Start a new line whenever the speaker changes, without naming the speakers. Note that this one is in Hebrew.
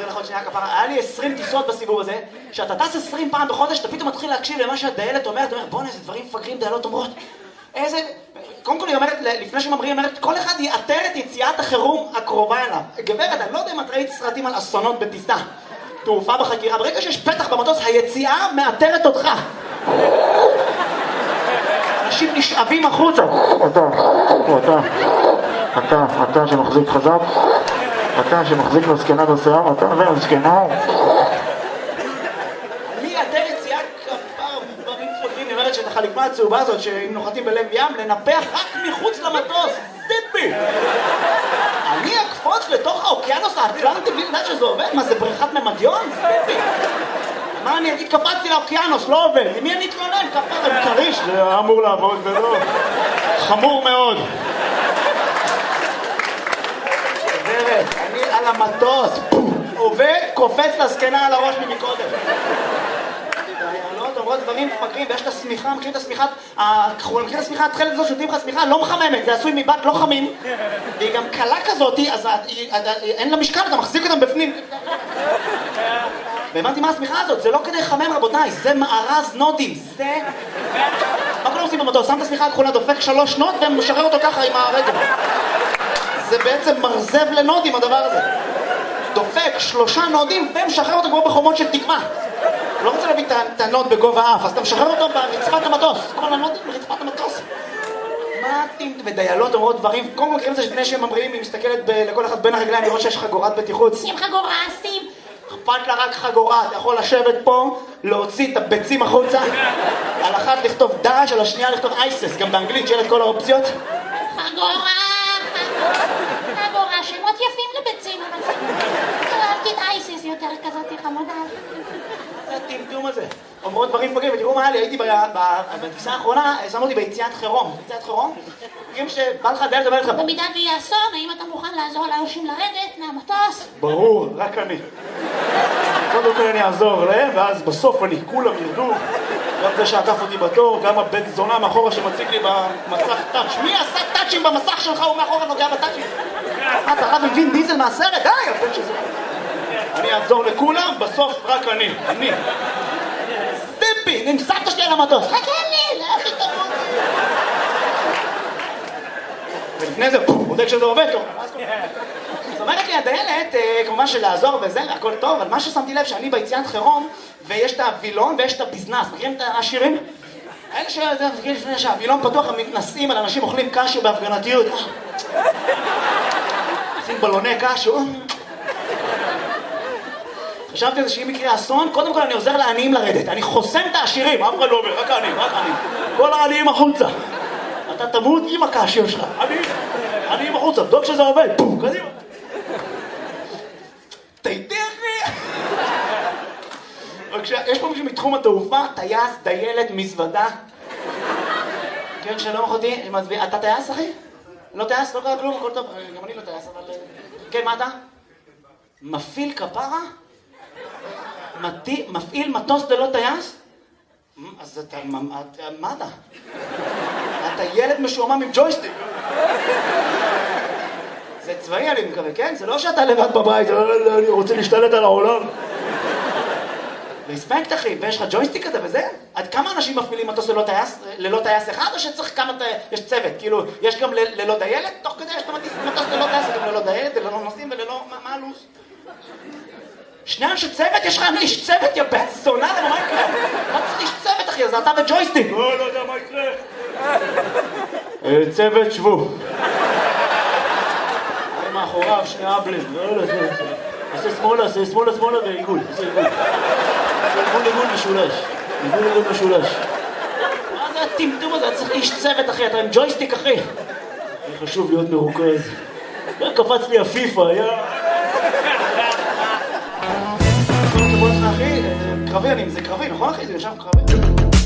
אסביר לך עוד שנייה כפרה, היה לי 20 טיסות בסיבוב הזה, שאתה טס 20 פעם בחודש, אתה פתאום מתחיל להקשיב למה שהדיילת אומרת, אתה אומר, בוא'נה, איזה דברים מפגרים דיילות אומרות, איזה... קודם כל היא אומרת, לפני שממריאים, היא אומרת, כל אחד יאתר את יציאת החירום הקרובה אליו. גברת, אני לא יודע אם את ראית סרטים על אסונות בטיסה, תעופה בחקירה, ברגע שיש פתח במטוס, היציאה מאתרת אותך. אנשים נשאבים החוצה.
אתה שמחזיק חזק, אתה שמחזיק לזקנה בשיער, אתה והזקנה.
אני אתר יציאה כפר דברים פוגעים, אני אומרת שאת החליפה הצהובה הזאת, שאם נוחתים בלב ים, לנפח רק מחוץ למטוס. טיפי! אני אקפוץ לתוך האוקיינוס האטלנטי בגלל שזה עובד? מה, זה בריכת ממדיון? מה אני אגיד? קפצתי לאוקיינוס, לא עובד. למי אני אתלונן? כפר עם קריש.
זה אמור לעבוד ולא. חמור מאוד.
גברת, אני על המטוס. עובד, קופץ לזקנה על הראש ממקודם. דיילות אומרות דברים מפגרים, ויש את השמיכה, מכירים את השמיכה, מכירים את השמיכה, התחלת הזאת שותים לך שמיכה, לא מחממת, זה עשוי מבט לא חמים, והיא גם קלה כזאת, אז אין לה משקל, אתה מחזיק אותם בפנים. והבנתי מה השמיכה הזאת, זה לא כדי לחמם רבותיי, זה מארז נודים, זה... מה כולם עושים במטוס? שם את השמיכה הכחולה, דופק 3 נוט ומשחרר אותו ככה עם הרגל. זה בעצם מרזב לנודים הדבר הזה. דופק 3 נודים ומשחרר אותו כמו בחומות של תקווה. לא רוצה להביא את הנוד בגובה אף, אז אתה משחרר אותו ברצפת המטוס. כל הנודים ברצפת המטוס. מה אתם ודיילות אומרות דברים? קודם כל מכירים את זה לפני שהם ממריאים, היא מסתכלת לכל אחד בין הרגליים לראות שיש חגורת בטיחות. שים חגורה, שים. אכפת לה רק חגורה, אתה יכול לשבת פה, להוציא את הביצים החוצה, על אחת לכתוב דש, על השנייה לכתוב אייסס, גם באנגלית שיהיה את כל האופציות. חגורה, חגורה, שמות יפים לביצים, אבל אהבתי את אייסס יותר כזאת חמודה. זה הטמטום הזה. אומרות דברים פגעים, ותראו מה היה לי, הייתי בטיסה האחרונה, שמו אותי ביציאת חירום. ביציאת חירום? תראים שבא לך דיילת אומר לך, במידה ויהיה אסון, האם אתה מוכן לעזור לאנשים לרדת מהמטוס?
ברור, רק אני. קודם כל אני אעזור להם, ואז בסוף אני, כולם ירדו. גם זה שעקף אותי בתור, גם הבית זונה מאחורה שמציג לי במסך טאץ'.
מי עשה טאצ'ים במסך שלך? הוא מאחורה נוגע בטאצ'ים. אתה רב עם וין דיזל מהסרט? די, הבן שזה.
אני אעזור לכולם, בסוף רק אני. אני.
סטיפי, נמסעת שלי על המטוס. חכה לי, זה הכי טוב.
ולפני זה, בודק שזה עובד טוב.
זאת אומרת לי, הדיילת, כמובן שלעזור וזה, הכל טוב, אבל מה ששמתי לב שאני ביציאת חירום, ויש את הווילון ויש את הביזנס. מכירים את העשירים? האלה שזה, לפני שהווילון פתוח, הם מתנסים על אנשים אוכלים קשו בהפגנתיות. עושים בלוני קשו. חשבתי על זה שאם יקרה אסון, קודם כל אני עוזר לעניים לרדת. אני חוסם את העשירים, אף אחד לא אומר, רק העניים, רק העניים. כל העניים החוצה. אתה תמות עם הקשו שלך. עניים החוצה, בדוק שזה עובד. בום, קדימה. תיתך לי. יש פה מישהו מתחום התעופה, טייס, דיילת, מזוודה. כן, שלום אחותי, אתה טייס אחי? לא טייס? לא קרה כלום, הכל טוב. גם אני לא טייס, אבל... כן, מה אתה? מפעיל כפרה? מפעיל מטוס ללא טייס? אז אתה... מה אתה? אתה ילד משועמם עם ג'ויסטיק. זה צבאי אני מקווה, כן? זה לא שאתה לבד בבית, אני רוצה להשתלט על העולם. רספקט אחי, ויש לך ג'ויסטיק כזה וזה? עד כמה אנשים מפעילים מטוס ללא טייס אחד, או שצריך כמה... יש צוות, כאילו, יש גם ללא דיילת? תוך כדי יש מטוס ללא טייס, גם ללא דיילת, ללא נוסעים וללא... מה הלו"ז? שני אנשי צוות? יש לך איש צוות, יא בן זונה, מה יקרה? מה צריך איש צוות אחי? אז אתה וג'ויסטיק.
לא יודע מה יקרה. צוות שבו. מאחוריו, שני אבלים. עושה שמאלה ועיגול. עושה עיגול משולש. עיגול משולש.
מה זה הטמטום הזה? צריך איש צוות אחי, אתה עם ג'ויסטיק אחי.
חשוב להיות מרוכז. קפץ לי הפיפה, היה...
אחי, קרבי, זה קרבי, נכון אחי? זה יושב קרבי?